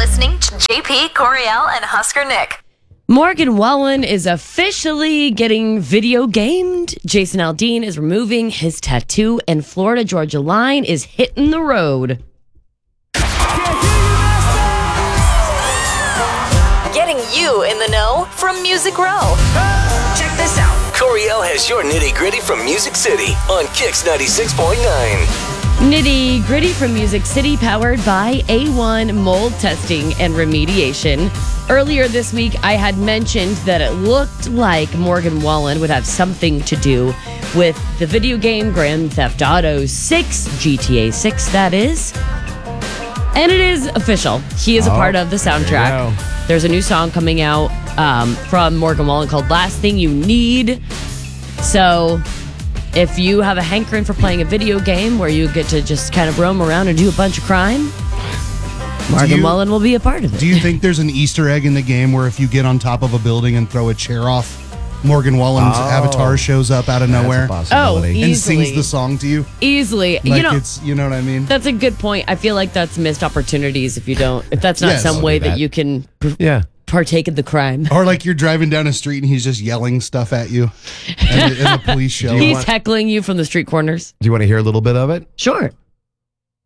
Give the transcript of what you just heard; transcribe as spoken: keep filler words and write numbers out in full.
listening to J P, Coriel, and Husker Nick. Morgan Wallen is officially getting video gamed. Jason Aldean is removing his tattoo, and Florida Georgia Line is hitting the road. Getting you in the know from Music Row. Check this out. Coriel has your nitty gritty from Music City on Kix ninety-six point nine. Nitty gritty from Music City, powered by A one Mold Testing and Remediation. Earlier this week, I had mentioned that it looked like Morgan Wallen would have something to do with the video game Grand Theft Auto six, G T A six, that is. And it is official. He is a Oh, part of the soundtrack. there you go. There's a new song coming out um, from Morgan Wallen called Last Thing You Need. So if you have a hankering for playing a video game where you get to just kind of roam around and do a bunch of crime, Morgan you- Wallen will be a part of it. Do you think there's an Easter egg in the game where if you get on top of a building and throw a chair off, Morgan Wallen's Oh. avatar shows up out of That's a nowhere possibility. Oh, and easily. sings the song to you? Easily. Like you know, it's, you know what I mean? that's a good point. I feel like that's missed opportunities if you don't, if that's not Yes. some I'll way do that. that. you can pr- Yeah. partake in the crime. Or like you're driving down a street and he's just yelling stuff at you and, the- and the police show He's up. heckling you from the street corners. Do you want to hear a little bit of it? Sure.